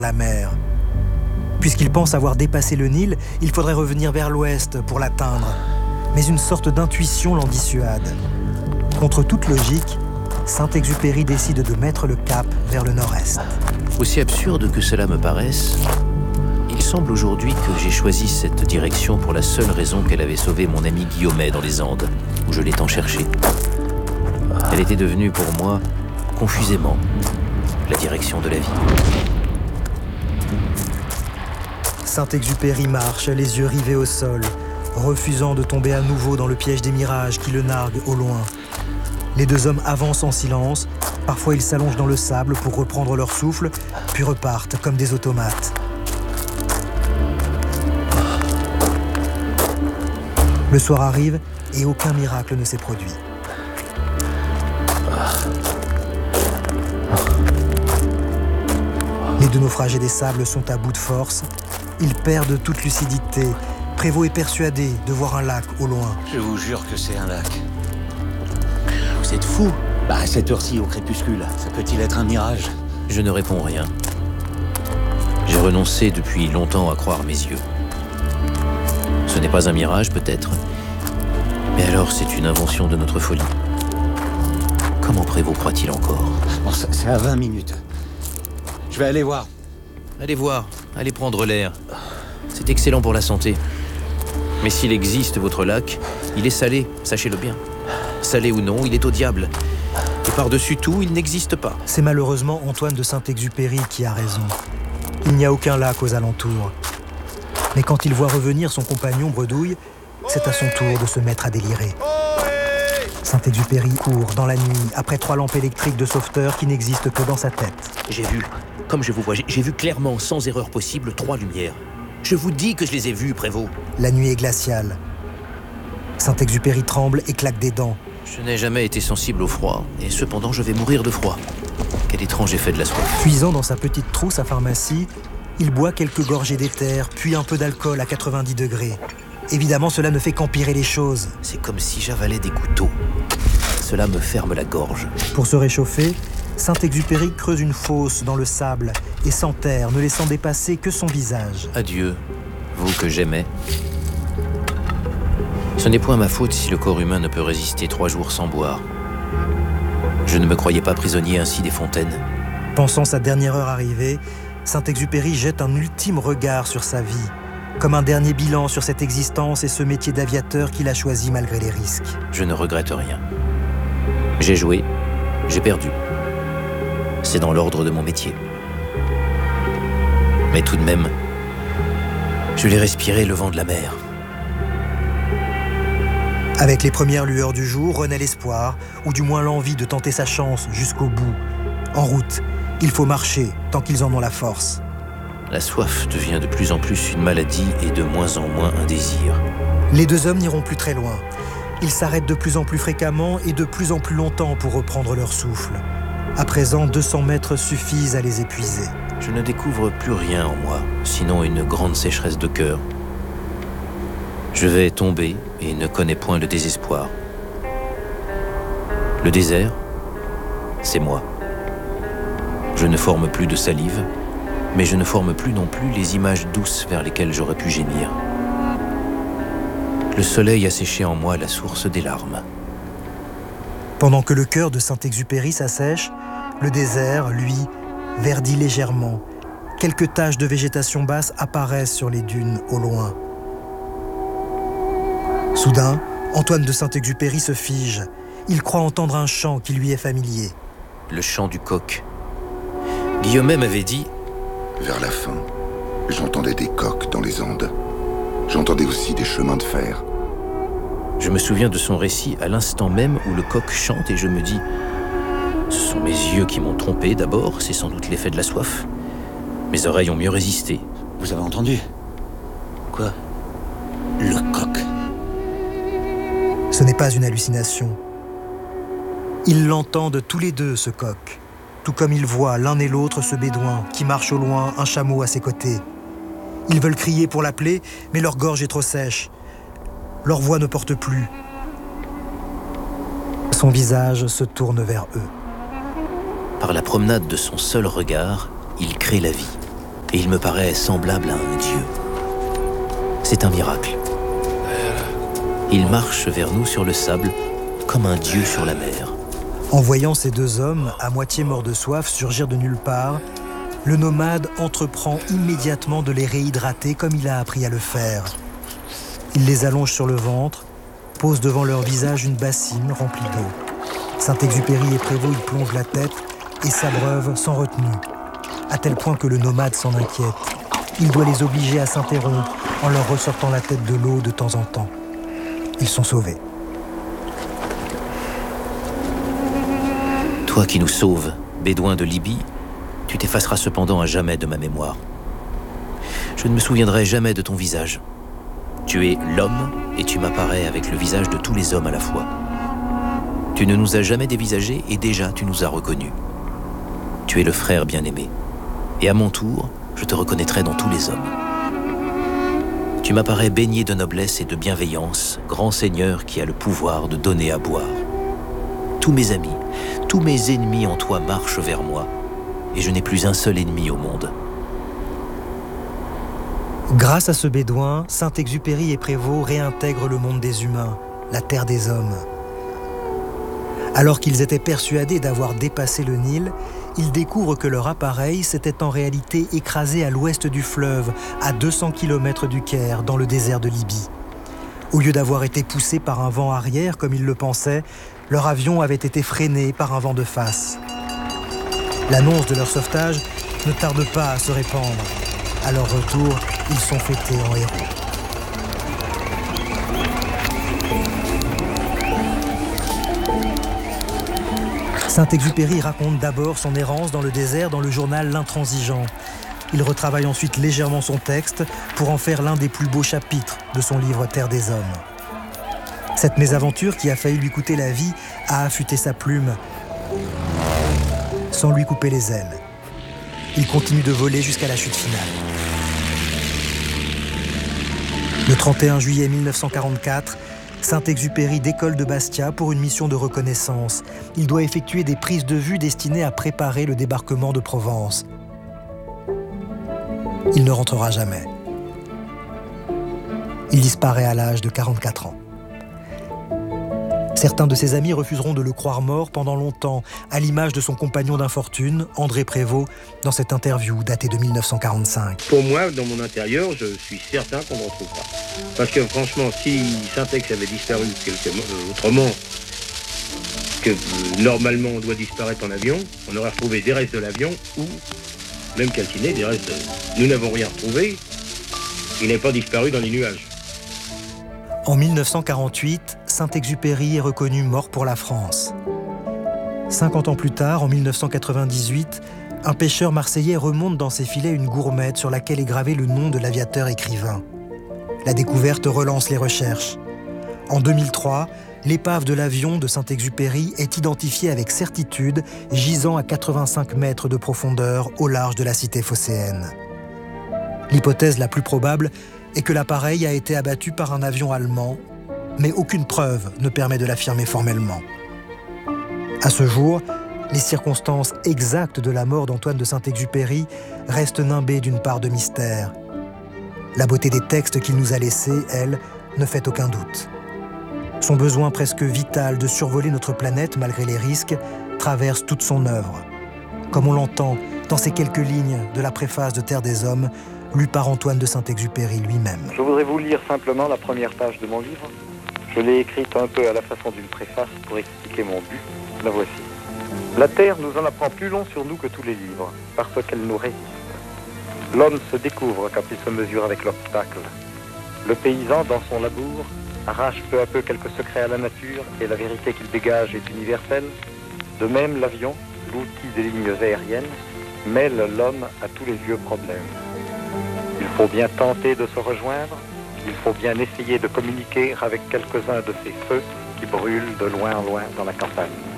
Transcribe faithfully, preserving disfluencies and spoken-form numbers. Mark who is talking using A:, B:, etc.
A: la mer. Puisqu'il pense avoir dépassé le Nil, il faudrait revenir vers l'ouest pour l'atteindre. Mais une sorte d'intuition l'en dissuade. Contre toute logique, Saint-Exupéry décide de mettre le cap vers le nord-est.
B: Aussi absurde que cela me paraisse, il semble aujourd'hui que j'ai choisi cette direction pour la seule raison qu'elle avait sauvé mon ami Guillaumet dans les Andes, où je l'ai tant cherché. Elle était devenue pour moi, confusément, la direction de la vie.
A: Saint-Exupéry marche, les yeux rivés au sol, refusant de tomber à nouveau dans le piège des mirages qui le narguent au loin. Les deux hommes avancent en silence, parfois ils s'allongent dans le sable pour reprendre leur souffle, puis repartent comme des automates. Le soir arrive et aucun miracle ne s'est produit. Les deux naufragés des sables sont à bout de force. Ils perdent toute lucidité. Prévost est persuadé de voir un lac au loin.
C: Je vous jure que c'est un lac.
D: Vous êtes fou?
C: Bah, à cette heure-ci, au crépuscule, ça peut-il être un mirage?
B: Je ne réponds rien. J'ai renoncé depuis longtemps à croire mes yeux. Ce n'est pas un mirage, peut-être. Mais alors, c'est une invention de notre folie. Comment Prévost croit-il encore?
C: Bon, c'est à vingt minutes. Je vais aller voir.
B: Allez voir, allez prendre l'air. C'est excellent pour la santé. Mais s'il existe votre lac, il est salé, sachez-le bien. Salé ou non, il est au diable. Et par-dessus tout, il n'existe pas.
A: C'est malheureusement Antoine de Saint-Exupéry qui a raison. Il n'y a aucun lac aux alentours. Mais quand il voit revenir son compagnon Bredouille, c'est à son tour de se mettre à délirer. Saint-Exupéry court dans la nuit, après trois lampes électriques de sauveteur qui n'existent que dans sa tête.
B: J'ai vu, comme je vous vois, j'ai vu clairement, sans erreur possible, trois lumières. Je vous dis que je les ai vues, Prévost.
A: La nuit est glaciale. Saint-Exupéry tremble et claque des dents.
B: Je n'ai jamais été sensible au froid, et cependant je vais mourir de froid. Quel étrange effet de la soif.
A: Puisant dans sa petite trousse à pharmacie, il boit quelques gorgées d'éther, puis un peu d'alcool à quatre-vingt-dix degrés. Évidemment, cela ne fait qu'empirer les choses.
B: C'est comme si j'avalais des couteaux. Cela me ferme la gorge.
A: Pour se réchauffer, Saint-Exupéry creuse une fosse dans le sable et s'enterre, ne laissant dépasser que son visage.
B: Adieu, vous que j'aimais. Ce n'est point ma faute si le corps humain ne peut résister trois jours sans boire. Je ne me croyais pas prisonnier ainsi des fontaines.
A: Pensant sa dernière heure arrivée, Saint-Exupéry jette un ultime regard sur sa vie, comme un dernier bilan sur cette existence et ce métier d'aviateur qu'il a choisi malgré les risques.
B: Je ne regrette rien. J'ai joué, j'ai perdu. C'est dans l'ordre de mon métier. Mais tout de même, je l'ai respiré le vent de la mer.
A: Avec les premières lueurs du jour renaît l'espoir, ou du moins l'envie de tenter sa chance jusqu'au bout. En route, il faut marcher tant qu'ils en ont la force.
B: La soif devient de plus en plus une maladie et de moins en moins un désir.
A: Les deux hommes n'iront plus très loin. Ils s'arrêtent de plus en plus fréquemment et de plus en plus longtemps pour reprendre leur souffle. À présent, deux cents mètres suffisent à les épuiser.
B: Je ne découvre plus rien en moi, sinon une grande sécheresse de cœur. Je vais tomber et ne connais point le désespoir. Le désert, c'est moi. Je ne forme plus de salive, mais je ne forme plus non plus les images douces vers lesquelles j'aurais pu gémir. Le soleil a séché en moi la source des larmes.
A: Pendant que le cœur de Saint-Exupéry s'assèche, le désert, lui, verdit légèrement. Quelques taches de végétation basse apparaissent sur les dunes au loin. Soudain, Antoine de Saint-Exupéry se fige. Il croit entendre un chant qui lui est familier.
B: Le chant du coq. Guillaumet m'avait dit...
E: Vers la fin, j'entendais des coqs dans les Andes. J'entendais aussi des chemins de fer.
B: Je me souviens de son récit à l'instant même où le coq chante et je me dis... Ce sont mes yeux qui m'ont trompé d'abord, c'est sans doute l'effet de la soif. Mes oreilles ont mieux résisté.
C: Vous avez entendu?
B: Quoi?
C: Le coq.
A: Ce n'est pas une hallucination. Ils l'entendent tous les deux, ce coq. Tout comme ils voient l'un et l'autre ce bédouin qui marche au loin, un chameau à ses côtés. Ils veulent crier pour l'appeler, mais leur gorge est trop sèche. Leur voix ne porte plus. Son visage se tourne vers eux.
B: Par la promenade de son seul regard, il crée la vie. Et il me paraît semblable à un dieu. C'est un miracle. Il marche vers nous sur le sable, comme un dieu sur la mer.
A: En voyant ces deux hommes, à moitié morts de soif, surgir de nulle part, le nomade entreprend immédiatement de les réhydrater comme il a appris à le faire. Il les allonge sur le ventre, pose devant leur visage une bassine remplie d'eau. Saint-Exupéry et Prévost y plongent la tête et s'abreuvent sans retenue, à tel point que le nomade s'en inquiète. Il doit les obliger à s'interrompre en leur ressortant la tête de l'eau de temps en temps. Ils sont sauvés.
B: Toi qui nous sauves, bédouin de Libye, tu t'effaceras cependant à jamais de ma mémoire. Je ne me souviendrai jamais de ton visage. Tu es l'homme et tu m'apparais avec le visage de tous les hommes à la fois. Tu ne nous as jamais dévisagés et déjà tu nous as reconnus. Tu es le frère bien-aimé. Et à mon tour, je te reconnaîtrai dans tous les hommes. Tu m'apparais baigné de noblesse et de bienveillance, grand seigneur qui a le pouvoir de donner à boire. Tous mes amis, tous mes ennemis en toi marchent vers moi, et je n'ai plus un seul ennemi au monde.
A: Grâce à ce bédouin, Saint-Exupéry et Prévost réintègrent le monde des humains, la terre des hommes. Alors qu'ils étaient persuadés d'avoir dépassé le Nil, ils découvrent que leur appareil s'était en réalité écrasé à l'ouest du fleuve, à deux cents kilomètres du Caire, dans le désert de Libye. Au lieu d'avoir été poussé par un vent arrière, comme ils le pensaient, leur avion avait été freiné par un vent de face. L'annonce de leur sauvetage ne tarde pas à se répandre. À leur retour, ils sont fêtés en héros. Saint-Exupéry raconte d'abord son errance dans le désert dans le journal L'Intransigeant. Il retravaille ensuite légèrement son texte pour en faire l'un des plus beaux chapitres de son livre Terre des Hommes. Cette mésaventure qui a failli lui coûter la vie a affûté sa plume sans lui couper les ailes. Il continue de voler jusqu'à la chute finale. Le trente et un juillet mille neuf cent quarante-quatre, Saint-Exupéry décolle de Bastia pour une mission de reconnaissance. Il doit effectuer des prises de vue destinées à préparer le débarquement de Provence. Il ne rentrera jamais. Il disparaît à l'âge de quarante-quatre ans. Certains de ses amis refuseront de le croire mort pendant longtemps, à l'image de son compagnon d'infortune, André Prévost, dans cette interview datée de mille neuf cent quarante-cinq.
F: Pour moi, dans mon intérieur, je suis certain qu'on ne le retrouve pas. Parce que franchement, si Saint-Ex avait disparu quelque, euh, autrement, que euh, normalement on doit disparaître en avion, on aurait retrouvé des restes de l'avion ou, même calciné, des restes de... Nous n'avons rien retrouvé, il n'est pas disparu dans les nuages.
A: En mille neuf cent quarante-huit, Saint-Exupéry est reconnu mort pour la France. cinquante ans plus tard, en mille neuf cent quatre-vingt-dix-huit, un pêcheur marseillais remonte dans ses filets une gourmette sur laquelle est gravé le nom de l'aviateur écrivain. La découverte relance les recherches. En deux mille trois, l'épave de l'avion de Saint-Exupéry est identifiée avec certitude, gisant à quatre-vingt-cinq mètres de profondeur au large de la cité phocéenne. L'hypothèse la plus probable est que l'appareil a été abattu par un avion allemand, mais aucune preuve ne permet de l'affirmer formellement. À ce jour, les circonstances exactes de la mort d'Antoine de Saint-Exupéry restent nimbées d'une part de mystère. La beauté des textes qu'il nous a laissés, elle, ne fait aucun doute. Son besoin presque vital de survoler notre planète malgré les risques traverse toute son œuvre. Comme on l'entend dans ces quelques lignes de la préface de Terre des Hommes, lue par Antoine de Saint-Exupéry lui-même.
G: Je voudrais vous lire simplement la première page de mon livre. Je l'ai écrite un peu à la façon d'une préface pour expliquer mon but. La voici. La Terre nous en apprend plus long sur nous que tous les livres, parce qu'elle nous résiste. L'homme se découvre quand il se mesure avec l'obstacle. Le paysan, dans son labour, arrache peu à peu quelques secrets à la nature et la vérité qu'il dégage est universelle. De même, l'avion, l'outil des lignes aériennes, mêle l'homme à tous les vieux problèmes. Il faut bien tenter de se rejoindre, il faut bien essayer de communiquer avec quelques-uns de ces feux qui brûlent de loin en loin dans la campagne.